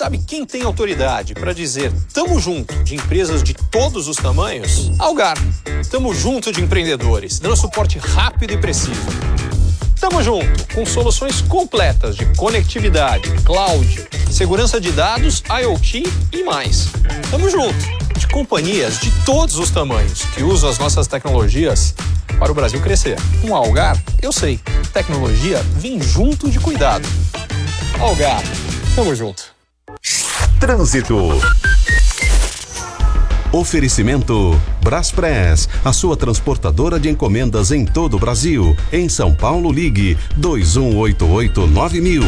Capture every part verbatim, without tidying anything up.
Sabe quem tem autoridade para dizer tamo junto de empresas de todos os tamanhos? Algar. Tamo junto de empreendedores, dando suporte rápido e preciso. Tamo junto com soluções completas de conectividade, cloud, segurança de dados, IoT e mais. Tamo junto de companhias de todos os tamanhos que usam as nossas tecnologias para o Brasil crescer. Com a Algar, eu sei, tecnologia vem junto de cuidado. Algar, tamo junto. Trânsito. Oferecimento Braspress, a sua transportadora de encomendas em todo o Brasil. Em São Paulo, ligue dois um oito oito nove mil.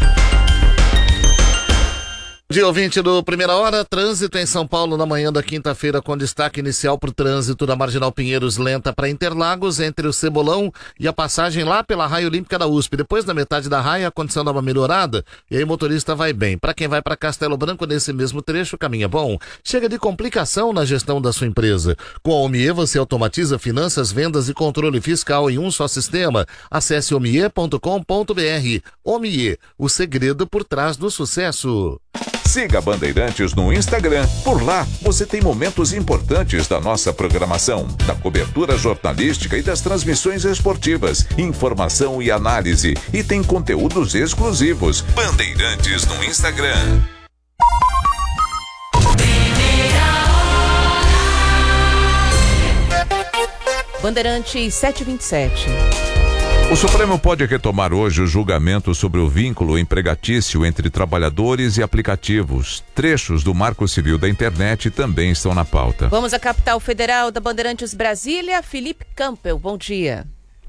Dia ouvinte do Primeira Hora, trânsito em São Paulo na manhã da quinta-feira com destaque inicial para o trânsito da Marginal Pinheiros lenta para Interlagos, entre o Cebolão e a passagem lá pela Raia Olímpica da U S P. Depois da metade da raia, a condição dá uma melhorada e aí o motorista vai bem. Para quem vai para Castelo Branco nesse mesmo trecho, o caminho é bom. Chega de complicação na gestão da sua empresa. Com a Omie você automatiza finanças, vendas e controle fiscal em um só sistema. Acesse omie ponto com ponto br. Omie, o segredo por trás do sucesso. Siga Bandeirantes no Instagram. Por lá, você tem momentos importantes da nossa programação, da cobertura jornalística e das transmissões esportivas, informação e análise. E tem conteúdos exclusivos. Bandeirantes no Instagram. Bandeirantes sete e vinte e sete. O Supremo pode retomar hoje o julgamento sobre o vínculo empregatício entre trabalhadores e aplicativos. Trechos do Marco Civil da Internet também estão na pauta. Vamos à capital federal da Bandeirantes Brasília, Felipe Campbell, bom dia.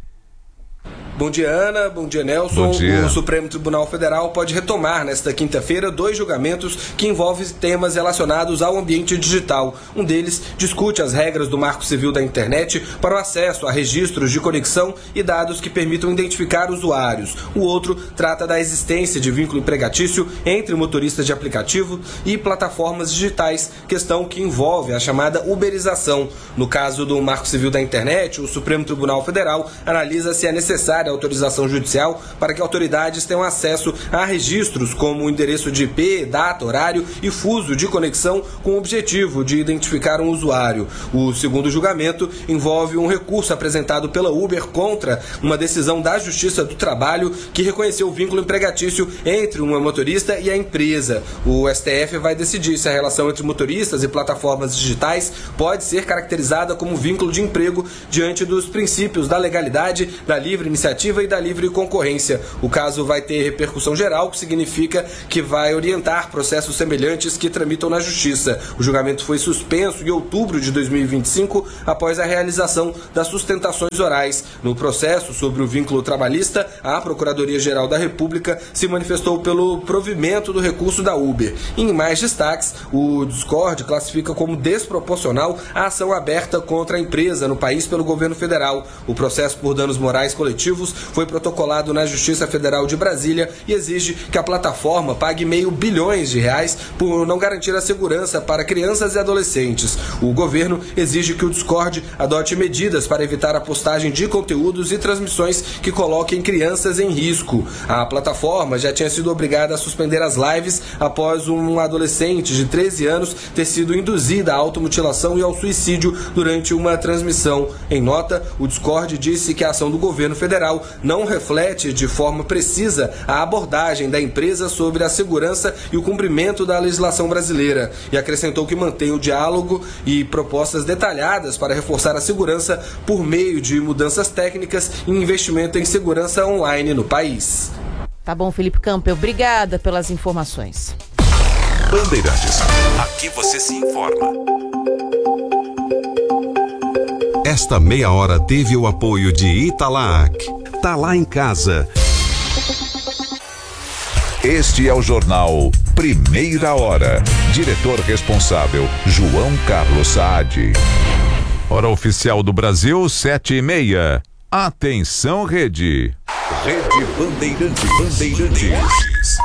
Bom dia, Ana. Bom dia, Nelson. Bom dia. O Supremo Tribunal Federal pode retomar nesta quinta-feira dois julgamentos que envolvem temas relacionados ao ambiente digital. Um deles discute as regras do Marco Civil da Internet para o acesso a registros de conexão e dados que permitam identificar usuários. O outro trata da existência de vínculo empregatício entre motoristas de aplicativo e plataformas digitais, questão que envolve a chamada uberização. No caso do Marco Civil da Internet, o Supremo Tribunal Federal analisa se é necessária a autorização judicial para que autoridades tenham acesso a registros como o endereço de I P, data, horário e fuso de conexão com o objetivo de identificar um usuário. O segundo julgamento envolve um recurso apresentado pela Uber contra uma decisão da Justiça do Trabalho que reconheceu o vínculo empregatício entre uma motorista e a empresa. O S T F vai decidir se a relação entre motoristas e plataformas digitais pode ser caracterizada como vínculo de emprego diante dos princípios da legalidade, da livre iniciativa e da livre concorrência. O caso vai ter repercussão geral, que significa que vai orientar processos semelhantes que tramitam na Justiça. O julgamento foi suspenso em outubro de dois mil e vinte e cinco, após a realização das sustentações orais. No processo sobre o vínculo trabalhista, a Procuradoria-Geral da República se manifestou pelo provimento do recurso da Uber. Em mais destaques, o Discord classifica como desproporcional a ação aberta contra a empresa no país pelo governo federal. O processo por danos morais coletivos foi protocolado na Justiça Federal de Brasília e exige que a plataforma pague meio bilhões de reais por não garantir a segurança para crianças e adolescentes. O governo exige que o Discord adote medidas para evitar a postagem de conteúdos e transmissões que coloquem crianças em risco. A plataforma já tinha sido obrigada a suspender as lives após um adolescente de treze anos ter sido induzida à automutilação e ao suicídio durante uma transmissão. Em nota, o Discord disse que a ação do governo federal não reflete de forma precisa a abordagem da empresa sobre a segurança e o cumprimento da legislação brasileira e acrescentou que mantém o diálogo e propostas detalhadas para reforçar a segurança por meio de mudanças técnicas e investimento em segurança online no país. Tá bom, Felipe Campbell, obrigada pelas informações. Bandeirantes, aqui você se informa. Esta meia hora teve o apoio de Italac. Tá lá em casa. Este é o jornal Primeira Hora. Diretor responsável, João Carlos Saad. Hora oficial do Brasil, sete e meia. Atenção, Rede. Rede Bandeirantes. Bandeirantes.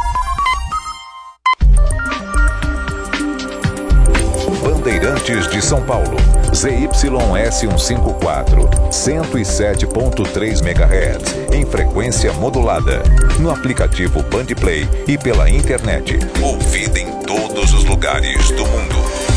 Bandeirantes de São Paulo. Z Y S cento e cinquenta e quatro, cento e sete ponto três megahertz, em frequência modulada, no aplicativo Bandplay e pela internet. Ouvida em todos os lugares do mundo.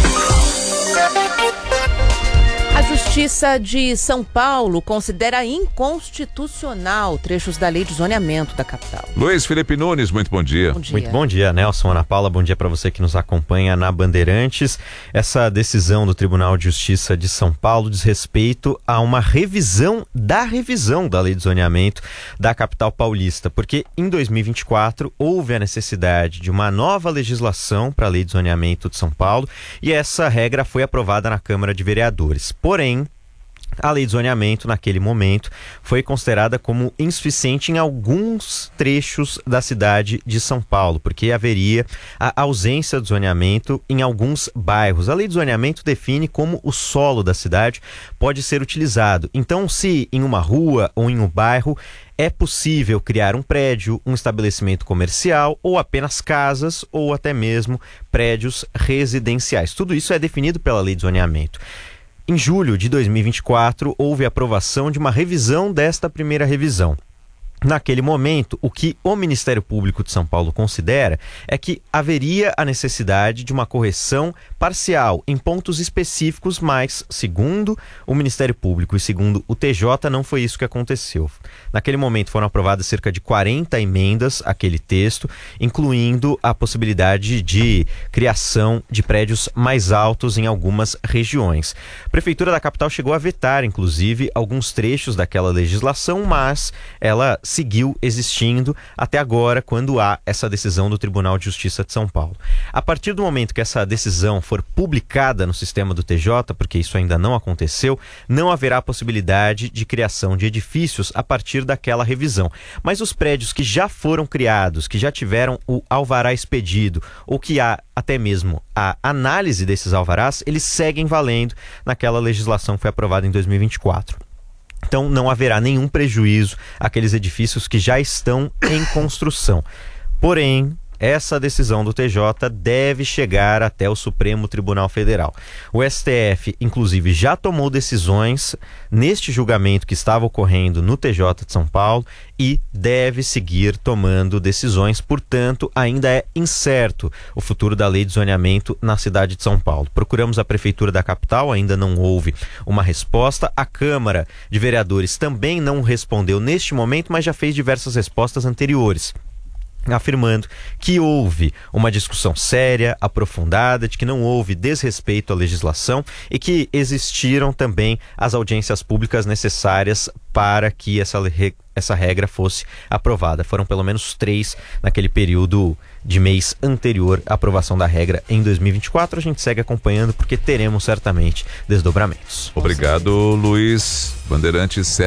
A Justiça de São Paulo considera inconstitucional trechos da lei de zoneamento da capital. Luiz Felipe Nunes, muito bom dia. Bom dia. Muito bom dia, Nelson, Ana Paula, bom dia para você que nos acompanha na Bandeirantes. Essa decisão do Tribunal de Justiça de São Paulo diz respeito a uma revisão da revisão da lei de zoneamento da capital paulista, porque em dois mil e vinte e quatro houve a necessidade de uma nova legislação para a lei de zoneamento de São Paulo e essa regra foi aprovada na Câmara de Vereadores. Porém, a lei de zoneamento, naquele momento, foi considerada como insuficiente em alguns trechos da cidade de São Paulo, porque haveria a ausência de zoneamento em alguns bairros. A lei de zoneamento define como o solo da cidade pode ser utilizado. Então, se em uma rua ou em um bairro é possível criar um prédio, um estabelecimento comercial ou apenas casas ou até mesmo prédios residenciais. Tudo isso é definido pela lei de zoneamento. Em julho de dois mil e vinte e quatro, houve a aprovação de uma revisão desta primeira revisão. Naquele momento, o que o Ministério Público de São Paulo considera é que haveria a necessidade de uma correção parcial em pontos específicos, mas, segundo o Ministério Público e segundo o T J, não foi isso que aconteceu. Naquele momento foram aprovadas cerca de quarenta emendas àquele texto, incluindo a possibilidade de criação de prédios mais altos em algumas regiões. A Prefeitura da capital chegou a vetar, inclusive, alguns trechos daquela legislação, mas ela seguiu existindo até agora, quando há essa decisão do Tribunal de Justiça de São Paulo. A partir do momento que essa decisão for publicada no sistema do T J, porque isso ainda não aconteceu, não haverá possibilidade de criação de edifícios a partir daquela revisão. Mas os prédios que já foram criados, que já tiveram o alvará expedido, ou que há até mesmo a análise desses alvarás, eles seguem valendo naquela legislação que foi aprovada em dois mil e vinte e quatro. Então não haverá nenhum prejuízo àqueles edifícios que já estão em construção. Porém, essa decisão do T J deve chegar até o Supremo Tribunal Federal. O S T F, inclusive, já tomou decisões neste julgamento que estava ocorrendo no T J de São Paulo e deve seguir tomando decisões. Portanto, ainda é incerto o futuro da lei de zoneamento na cidade de São Paulo. Procuramos a Prefeitura da capital, ainda não houve uma resposta. A Câmara de Vereadores também não respondeu neste momento, mas já fez diversas respostas anteriores, afirmando que houve uma discussão séria, aprofundada, de que não houve desrespeito à legislação e que existiram também as audiências públicas necessárias para que essa, essa regra fosse aprovada. Foram pelo menos três naquele período de mês anterior à aprovação da regra em dois mil e vinte e quatro. A gente segue acompanhando porque teremos certamente desdobramentos. Obrigado, Luiz. Bandeirantes